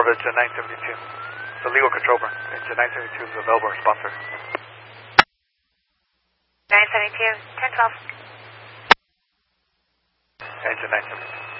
Harvard, engine 972. The legal control burn. Engine 972 is available response. 972, 1012. Engine 972.